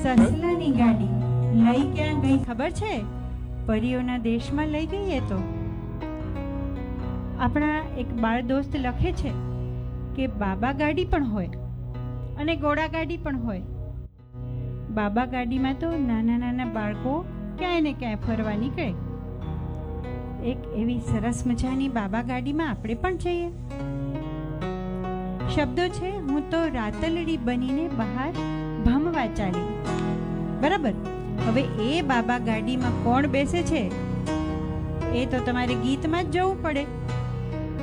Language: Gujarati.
સસલાની ગાડી લઈ ક્યાં ગઈ ખબર છે? પરીઓના દેશમાં લઈ ગઈ એ તો. આપણા એક બાળ દોસ્ત લખે છે કે બાબા ગાડી પણ હોય અને ઘોડા ગાડી પણ હોય. બાબા ગાડીમાં તો નાના નાના બાળકો ક્યાંય ને ક્યાંય ફરવા નીકળે. એક એવી સરસ મજાની બાબા ગાડીમાં આપણે પણ જઈએ. શબ્દો છે, હું તો રાતલડી બનીને બહાર ભમવા ચાલી. બરાબર. હવે એ બાબા ગાડીમાં કોણ બેસે છે એ તો તમારે ગીતમાં જ જવું પડે.